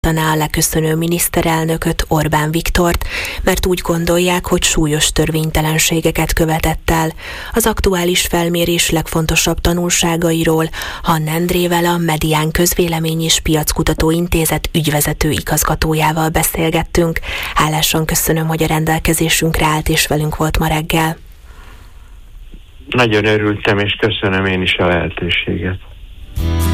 a leköszönő miniszterelnököt, Orbán Viktort, mert úgy gondolják, hogy súlyos törvénytelenségeket követett el. Az aktuális felmérés legfontosabb tanulságairól Hann Endrével, a Medián Közvélemény és Piackutató Intézet ügyvezető igazgatójával beszélgettünk. Hálásan köszönöm, hogy a rendelkezésünkre állt és velünk volt ma reggel. Nagyon örültem, és köszönöm én is a lehetőséget.